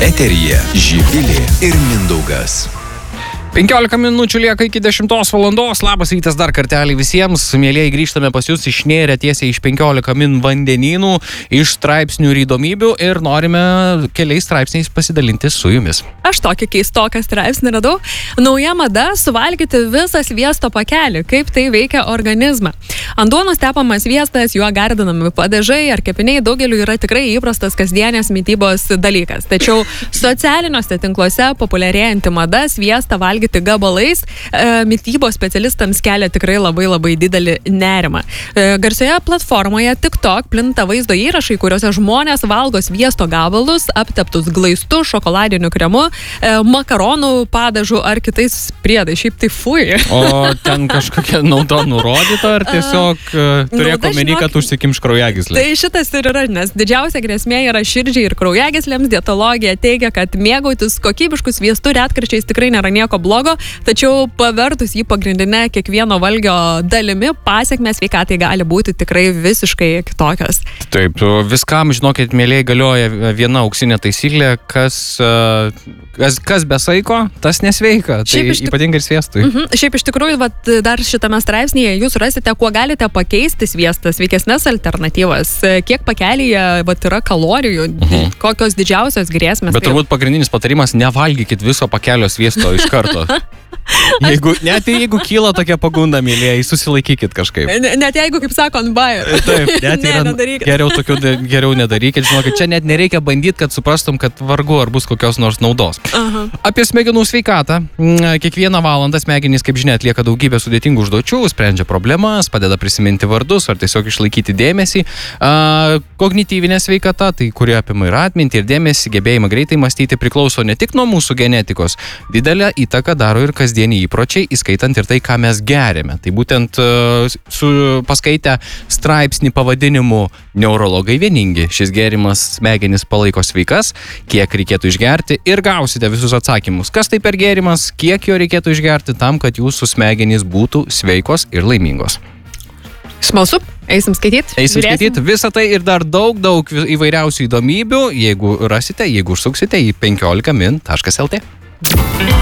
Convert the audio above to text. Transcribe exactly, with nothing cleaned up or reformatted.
Eteryje Živilė ir Mindaugas. penkiolika minučių lieka iki dešimtos valandos. Labas rytas dar kartelį visiems. Mielieji, grįžtame pas jūs išnėrę tiesiai iš penkiolika min vandenynų, iš straipsnių ir įdomybių ir norime keliais straipsniais pasidalinti su jumis. Aš tokį keistoką straipsnį radau. Nauja mada - suvalgyti visą sviesto pakelį. Kaip tai veikia organizmą. Ant duonos tepamas sviestas, juo gardinami padažai ar kepiniai daugeliu yra tikrai įprastas kasdienės mitybos dalykas. Tačiau socialiniuose tinkluose populiarėjanti mada sviestą valgyti gabalais e, mitybos specialistams kelia tikrai labai labai didelį nerimą. E, garsioje platformoje TikTok plinta vaizdo įrašai, kuriuose žmonės valgo sviesto gabalus, apteptus glaistu, šokoladiniu kremu, e, makaronų padažu ar kitais priedais. Šiaip tai fui. O ten kažkokia nauda nurodyta ar tiesiog uh, turėk omeny, kad užsikimš kraujagyslės? Tai šitas ir yra, nes didžiausia grėsmė yra širdžiai ir kraujagyslėms. Dietologija teigia, kad mėgautis kokybiškų sviestų retkarčiais tikrai nėra nieko blogo, tačiau pavertus jį pagrindinę kiekvieno valgio dalimi, pasiekmės sveikatai gali būti tikrai visiškai kitokios. Taip, viskam, žinokit, mėlyje galioja viena auksinė taisyklė, kas, kas, kas be saiko, tas nesveika. Tai tik... ypatingai ir sviestui. Mhm. Šiaip iš tikrųjų, vat, dar šitame straipsnėje jūs rasite, kuo galite pakeisti sviestą, sveikesnės alternatyvas, kiek pakelyje vat, yra kalorijų, mhm. kokios didžiausios grėsmės. Bet turbūt pagrindinis patarimas - nevalgykit viso pakelio sviesto iš karto. Jeigu, net jeigu kyla tokia pagunda, mėlyje, susilaikykit kažkaip. Net jeigu, kaip sako, ant bajo. Taip, net yra, ne, geriau, tokių, geriau nedarykit. Žinokit, čia net nereikia bandyti, kad suprastum, kad vargu ar bus kokios nors naudos. Aha. Apie smegenų sveikatą. Kiekvieną valandą smegenys, kaip žinia, atlieka daugybę sudėtingų užduočių, sprendžia problemas, padeda prisiminti vardus ar tiesiog išlaikyti dėmesį. A, kognityvinė sveikata, tai kurie apima ir atmintį, ir dėmesį, gebėjimą greitai mąstyti, priklauso ne tik nuo mūsų genetikos. Didelę įtaką daro ir kasdieniai įpročiai, įskaitant ir tai, ką mes geriame. Tai būtent uh, su, paskaitę straipsnį pavadinimu Neurologai vieningi. Šis gėrimas smegenis palaiko sveikas, kiek reikėtų išgerti ir gausite visus atsakymus. Kas tai per gėrimas, kiek jo reikėtų išgerti tam, kad jūsų smegenys būtų sveikos ir laimingos. Smalsu, eisim skaityti. Eisim skaityti visą tai ir dar daug, daug įvairiausių įdomybių, jeigu rasite, jeigu užsuksite į penkiolika min taškas lt.